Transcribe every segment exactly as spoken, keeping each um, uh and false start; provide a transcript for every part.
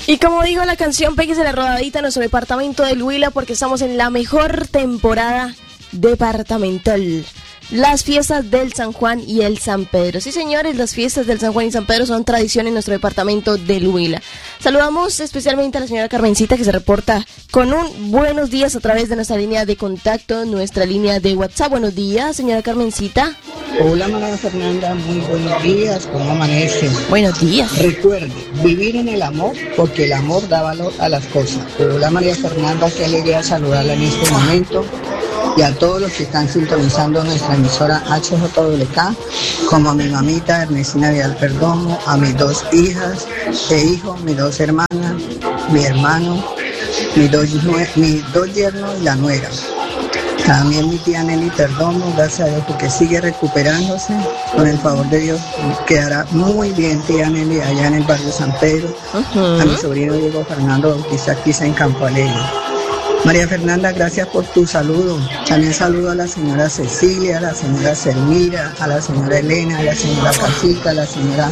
Y como digo la canción, péguese la rodadita a nuestro departamento del Huila porque estamos en la mejor temporada departamental. Las fiestas del San Juan y el San Pedro. Sí, señores, las fiestas del San Juan y San Pedro son tradición en nuestro departamento del Huila. Saludamos especialmente a la señora Carmencita, que se reporta con un buenos días a través de nuestra línea de contacto, nuestra línea de WhatsApp. Buenos días, señora Carmencita. Hola, María Fernanda, muy buenos días, ¿cómo amanece? Buenos días. Recuerde, vivir en el amor, porque el amor da valor a las cosas. Hola, María Fernanda, qué alegría saludarla en este momento. Y a todos los que están sintonizando nuestra emisora H J W K, como a mi mamita Ernestina Vidal Perdomo, a mis dos hijas e hijos, mis dos hermanas, mi hermano, mis dos, mis dos yernos y la nuera. También mi tía Nelly Perdomo, gracias a Dios porque sigue recuperándose, con el favor de Dios quedará muy bien tía Nelly allá en el barrio San Pedro. Uh-huh. A mi sobrino Diego Fernando Bautista Quiza en Campo Alegre. María Fernanda, gracias por tu saludo. También saludo a la señora Cecilia, a la señora Selmira, a la señora Elena, a la señora Cacica, a la señora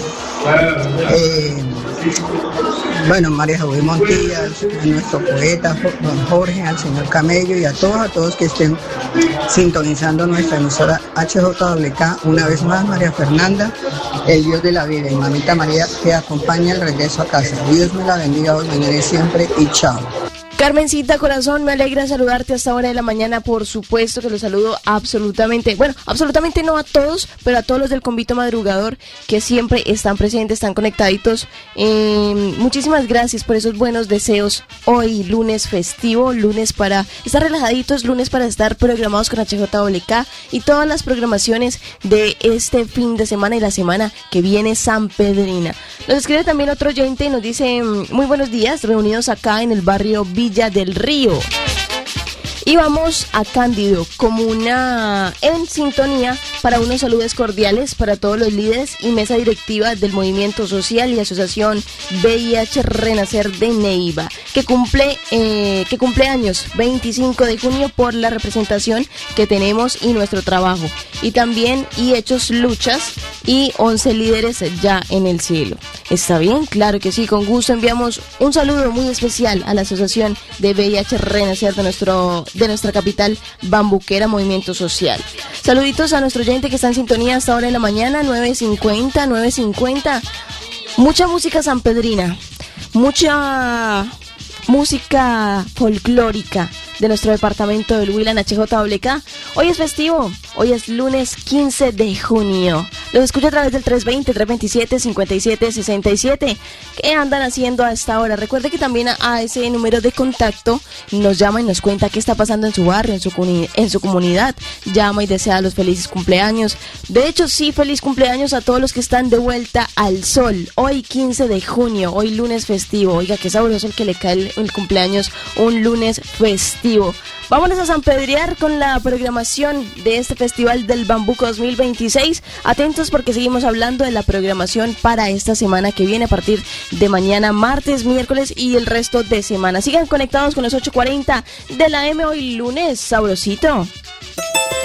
eh, bueno, María José Montilla, a nuestro poeta don Jorge, al señor Camello y a todos, a todos que estén sintonizando nuestra emisora H J W K. Una vez más, María Fernanda, el Dios de la vida y mamita María que acompaña el regreso a casa. Dios me la bendiga hoy, mañana y siempre y chao. Carmencita, corazón, me alegra saludarte a esta hora de la mañana, por supuesto que los saludo absolutamente, bueno, absolutamente no a todos, pero a todos los del Convito Madrugador que siempre están presentes, están conectaditos. Eh, muchísimas gracias por esos buenos deseos. Hoy, lunes festivo, lunes para estar relajaditos, lunes para estar programados con H J W K y todas las programaciones de este fin de semana y la semana que viene San Pedrina. Nos escribe también otro oyente y nos dice, muy buenos días, reunidos acá en el barrio Villa del Río. Y vamos a Cándido, comuna en sintonía, para unos saludos cordiales para todos los líderes y mesa directiva del Movimiento Social y Asociación V I H Renacer de Neiva, que cumple eh, que cumple años veinticinco de junio por la representación que tenemos y nuestro trabajo. Y también y hechos luchas y once líderes ya en el cielo. ¿Está bien? Claro que sí, con gusto enviamos un saludo muy especial a la Asociación de V I H Renacer de nuestro de nuestra capital bambuquera Movimiento Social. Saluditos a nuestro oyente que está en sintonía hasta ahora en la mañana, nueve cincuenta, nueve cincuenta. Mucha música sanpedrina, mucha música folclórica de nuestro departamento del Huila en H J W K. Hoy es festivo, hoy es lunes quince de junio. Los escucho a través del tres veinte, tres veintisiete, cincuenta y siete sesenta y siete. ¿Qué andan haciendo a esta hora? Recuerde que también a, a ese número de contacto nos llama y nos cuenta qué está pasando en su barrio, en su, en su comunidad. Llama y desea los felices cumpleaños. De hecho, sí, feliz cumpleaños a todos los que están de vuelta al sol. Hoy quince de junio, hoy lunes festivo. Oiga, qué sabroso el que le cae el, el cumpleaños un lunes festivo. Vámonos a sanpedrear con la programación de este Festival del Bambuco dos mil veintiséis. Atentos porque seguimos hablando de la programación para esta semana que viene a partir de mañana, martes, miércoles y el resto de semana. Sigan conectados con los ocho cuarenta de la M hoy lunes, sabrosito.